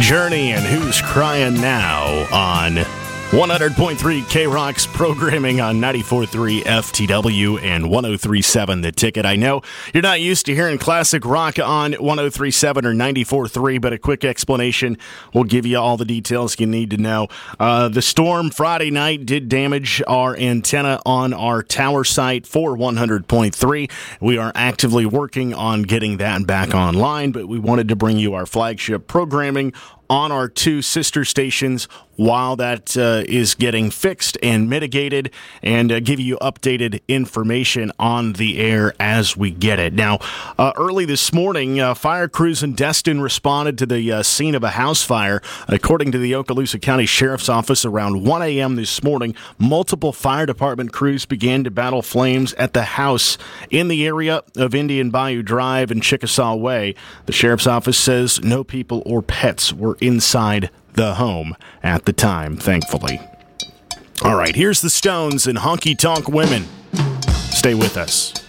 Journey and Who's Crying Now on 100.3 K-Rock's programming on 94.3 FTW and 103.7 The Ticket. I know you're not used to hearing classic rock on 103.7 or 94.3, but a quick explanation will give you all the details you need to know. The storm Friday night did damage our antenna on our tower site for 100.3. We are actively working on getting that back online, but we wanted to bring you our flagship programming on our two sister stations while that is getting fixed and mitigated, and give you updated information on the air as we get it. Now, early this morning, fire crews in Destin responded to the scene of a house fire. According to the Okaloosa County Sheriff's Office, around 1 a.m. this morning, multiple fire department crews began to battle flames at the house in the area of Indian Bayou Drive and Chickasaw Way. The Sheriff's Office says no people or pets were inside the home at the time, thankfully. All right, here's the Stones and Honky Tonk Women. Stay with us.